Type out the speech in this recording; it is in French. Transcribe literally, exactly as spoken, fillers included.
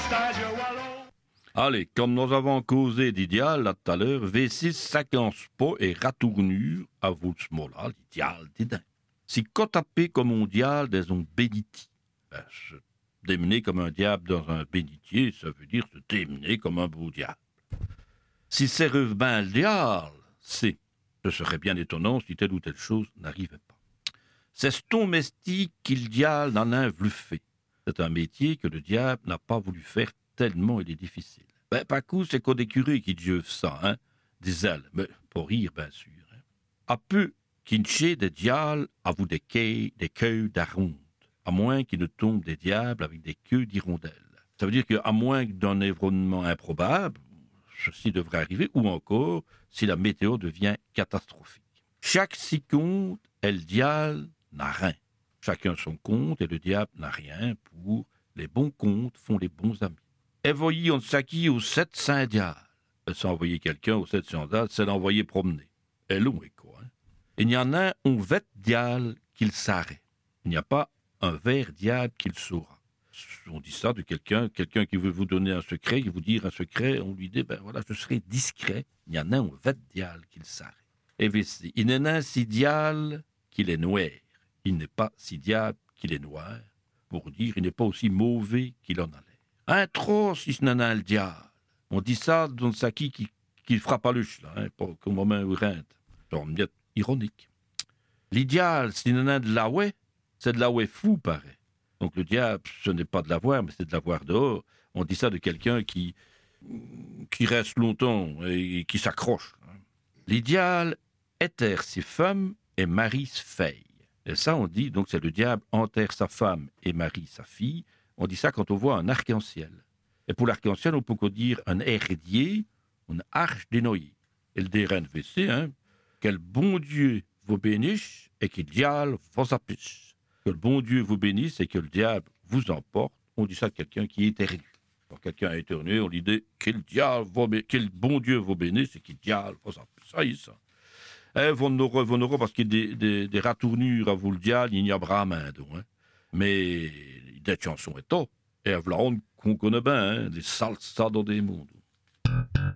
Allez, comme nous avons causé d'idéal là tout à l'heure, V six cinquante po et ratournure à vous smola, l'idéal d'Éden. Si cotapé comme un diable dans un bénitier, ben, se démener comme un diable dans un bénitier, ça veut dire se démener comme un beau diable. Si c'est ben le diable, c'est, ce serait bien étonnant si telle ou telle chose n'arrivait pas. C'est ce ton mestique qu'il diable n'en a voulu fait. C'est un métier que le diable n'a pas voulu faire tellement il est difficile. Ben, pas coup, c'est qu'au des curés qui dieux ça, hein, des ailes, mais pour rire, bien sûr. Hein. À peu qu'inché des diables à vous des queues, des queues d'aronde, à moins qu'il ne tombe des diables avec des queues d'hirondelles. Ça veut dire qu'à moins d'un événement improbable, ceci devrait arriver, ou encore si la météo devient catastrophique. Chaque si compte, et le diable n'a rien. Chacun son compte, et le diable n'a rien pour les bons comptes font les bons amis. Et voyez, on s'acquit aux sept saints diables. Sans envoyer quelqu'un aux sept saints diables, c'est l'envoyer promener. Et long est quoi, hein? Il y en a un, on vête diable qu'il s'arrête. Il n'y a pas un ver diable qu'il saura. On dit ça de quelqu'un, quelqu'un qui veut vous donner un secret, qui vous dit un secret, on lui dit, ben voilà, je serai discret. Il y en a un, on vête diable qu'il s'arrête. Et voici, il n'est un si diable qu'il est noir. Il n'est pas si diable qu'il est noir. Pour dire, il n'est pas aussi mauvais qu'il en a l'air. Un trop, si ce n'est un le diable. On dit ça dans le saki qui, qui frappe à l'uche, là, hein, pas comme moment où rente. C'est bien ironique. L'idéal, si ce n'est de la ouais, c'est de la ouais fou, paraît. Donc le diable, ce n'est pas de l'avoir, mais c'est de l'avoir dehors. On dit ça de quelqu'un qui, qui reste longtemps et qui s'accroche. L'idéal étère ses femmes et marie ses filles. Et ça, on dit, donc c'est le diable enterre sa femme et marie sa fille. On dit ça quand on voit un arc-en-ciel. Et pour l'arc-en-ciel, on peut dire un herdier, une arche des noyers. Et le D R N V C, hein, quel bon Dieu vous bénisse et que le diable vous appuie. Que le bon Dieu vous bénisse et que le diable vous emporte. On dit ça de quelqu'un qui éternue. Quand quelqu'un a éternué, on lui dit quel diable, vous, quel bon Dieu vous bénisse et que le diable vous appuie. Ça y est, ça. Eh, vous n'aurez, vous n'aurez parce qu'il y a des, des, des ratournures à vous le diable, il n'y a pas main, donc, hein. Mais des chansons et tout. Et voilà, on qu'on connaît bien, hein, des salsas dans des mondes.